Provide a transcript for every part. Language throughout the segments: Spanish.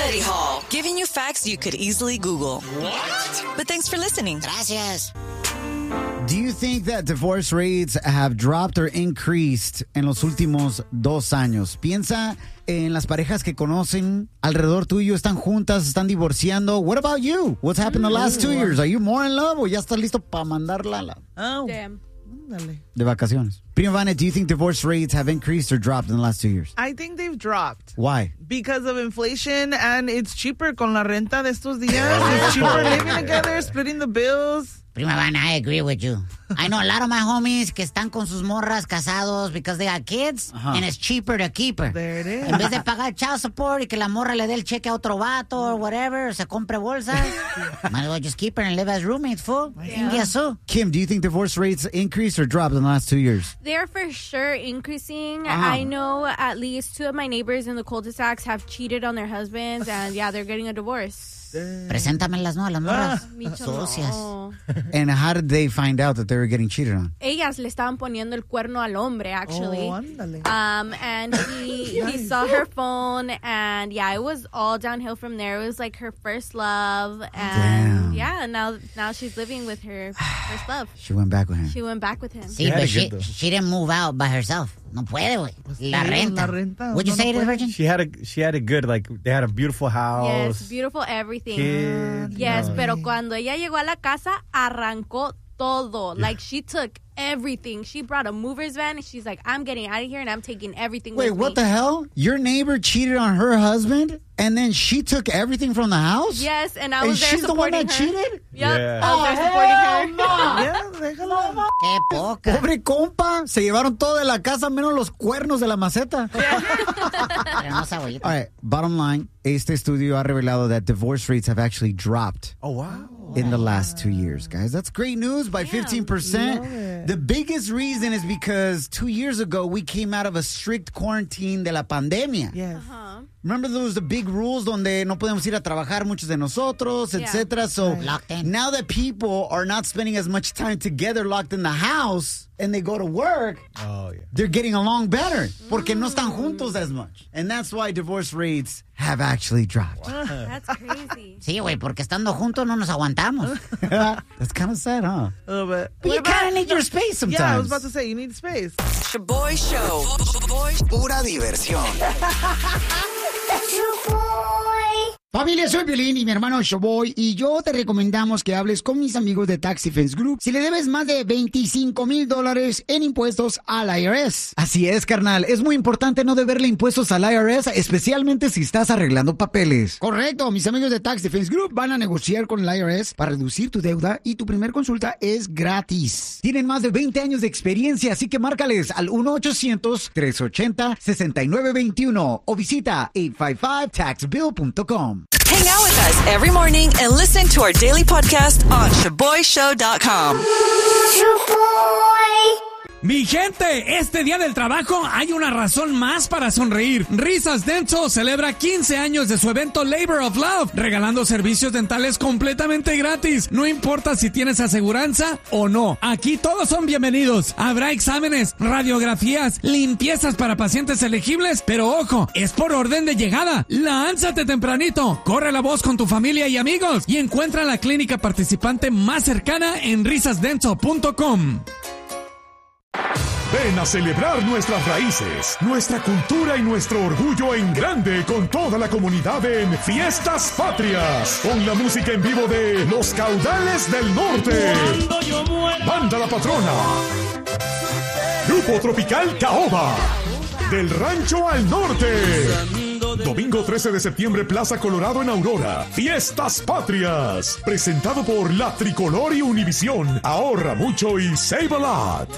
Betty Hall, giving you facts you could easily Google. What? But thanks for listening. Gracias. Do you think that divorce rates have dropped or increased en los últimos 2 años? Piensa en las parejas que conocen alrededor tuyo, están juntas, están divorciando. What about you? What's happened the last 2 years? Are you more in love o ya estás listo para mandarla Damn. de vacaciones? Prima Vane, do you think divorce rates have increased or dropped in the last 2 years? I think they've dropped. Why? Because of inflation, and it's cheaper con la renta de estos días. It's cheaper living together, splitting the bills. Prima Vane, I agree with you. I know a lot of my homies que están con sus morras casados because they got kids, and it's cheaper to keep her. There it is. En vez de pagar child support y que la morra le dé el cheque a otro vato or whatever, se compre bolsas, might as well just keep her and live as roommates, fool. Kim, do you think divorce rates increased or dropped in the last 2 years? They're for sure increasing. I know at least 2 of my neighbors in the cul-de-sacs have cheated on their husbands, and yeah, they're getting a divorce. Preséntamelas, ¿no? A las morras. Socias. No. And how did they find out that they were getting cheated on? Ellas le estaban poniendo el cuerno al hombre, actually. Oh, ándale. And he saw her phone, and yeah, it was all downhill from there. It was like her first love, and yeah, now she's living with her first love. She went back with him. She went back with him. Sí, but she didn't move out by herself. No puede, güey. La renta. Would you say it is virgin? She had a good, like, they had a beautiful house. Yes, beautiful everything. Kids, yes, pero cuando ella llegó a la casa, arrancó todo. Yeah. Like, she took everything. She brought a mover's van, and she's like, I'm getting out of here, and I'm taking everything with me. Wait, what the hell? Your neighbor cheated on her husband, and then she took everything from the house? Yes, and I was there she's supporting her. She's the one that cheated? Yep, Yeah. I was there supporting her. No. Yeah, déjalo. Qué poca. Pobre compa, se llevaron todo de la casa menos los cuernos de la maceta. Pero no se agüita. All right, bottom line, este estudio ha revelado that divorce rates have actually dropped. Oh, wow. In the last 2 years, guys. That's great news by 15%. The biggest reason is because 2 years ago, we came out of a strict quarantine de la pandemia. Yes. Remember those the big rules donde no podemos ir a trabajar muchos de nosotros, etc. So Locked in. now that people are not spending as much time together locked in the house and they go to work, they're getting along better porque no están juntos as much. And that's why divorce rates have actually dropped. Wow. That's crazy. Sí, güey, porque estando juntos no nos aguantamos. That's kind of sad, huh? A little bit. But you kind of need your space sometimes. Yeah, I was about to say, you need space. Shaboy Show. Pura diversión. Familia, soy Piolín y mi hermano Showboy, y yo te recomendamos que hables con mis amigos de Tax Defense Group si le debes más de $25,000 en impuestos al IRS. Así es, carnal. Es muy importante no deberle impuestos al IRS, especialmente si estás arreglando papeles. Correcto. Mis amigos de Tax Defense Group van a negociar con el IRS para reducir tu deuda y tu primer consulta es gratis. Tienen más de 20 años de experiencia, así que márcales al 1-800-380-6921 o visita 855taxbill.com. Hang out with us every morning and listen to our daily podcast on ShaboyShow.com. Mi gente, este día del trabajo hay una razón más para sonreír. Risas Dental celebra 15 años de su evento Labor of Love, regalando servicios dentales completamente gratis. No importa si tienes aseguranza o no, aquí todos son bienvenidos. Habrá exámenes, radiografías, limpiezas para pacientes elegibles, pero ojo, es por orden de llegada. Lánzate tempranito, corre la voz con tu familia y amigos y encuentra la clínica participante más cercana en risasdental.com. Ven a celebrar nuestras raíces, nuestra cultura y nuestro orgullo en grande con toda la comunidad en Fiestas Patrias, con la música en vivo de Los Caudales del Norte, Banda La Patrona, Grupo Tropical Caoba, Del Rancho al Norte. Domingo 13 de septiembre, Plaza Colorado en Aurora. Fiestas Patrias, presentado por La Tricolor y Univisión. Ahorra mucho y save a lot.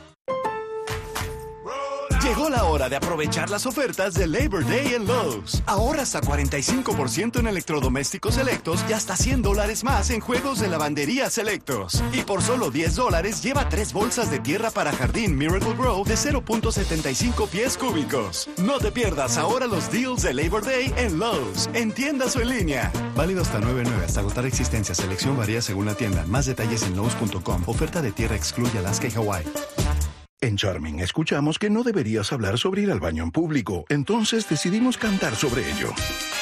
Llegó la hora de aprovechar las ofertas de Labor Day en Lowe's. Ahorra hasta 45% en electrodomésticos selectos y hasta $100 más en juegos de lavandería selectos. Y por solo $10, lleva 3 bolsas de tierra para jardín Miracle Grow de 0.75 pies cúbicos. No te pierdas ahora los deals de Labor Day en Lowe's, en tiendas o en línea. Válido hasta 9/9, hasta agotar existencia. Selección varía según la tienda. Más detalles en Lowe's.com. Oferta de tierra excluye Alaska y Hawái. En Charming escuchamos que no deberías hablar sobre ir al baño en público, entonces decidimos cantar sobre ello.